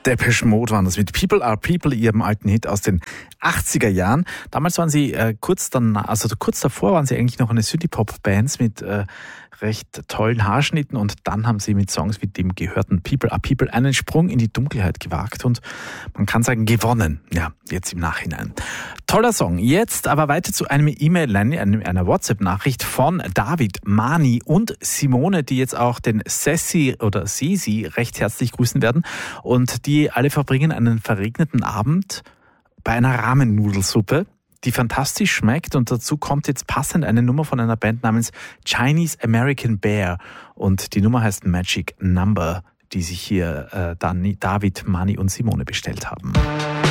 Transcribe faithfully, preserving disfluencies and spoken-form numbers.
Depeche Mode waren das mit People Are People, ihrem alten Hit aus den achtziger Jahren. Damals waren sie äh, kurz dann, also kurz davor waren sie eigentlich noch eine Synthie-Pop-Band mit äh, recht tollen Haarschnitten und dann haben sie mit Songs wie dem gehörten People Are People einen Sprung in die Dunkelheit gewagt und man kann sagen gewonnen, ja, jetzt im Nachhinein. Toller Song. Jetzt aber weiter zu einem E-Mail, einer WhatsApp-Nachricht von David, Mani und Simone, die jetzt auch den Sessi oder Sisi recht herzlich grüßen werden und die alle verbringen einen verregneten Abend bei einer Ramen-Nudelsuppe, die fantastisch schmeckt, und dazu kommt jetzt passend eine Nummer von einer Band namens Chinese American Bear und die Nummer heißt Magic Number, die sich hier äh, David, Mani und Simone bestellt haben.